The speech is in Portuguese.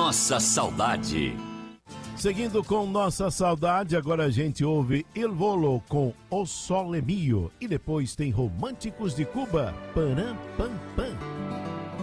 Nossa Saudade. Seguindo com Nossa Saudade, agora a gente ouve Il Volo com O Sole Mio e depois tem Românticos de Cuba, Param Pam Pam.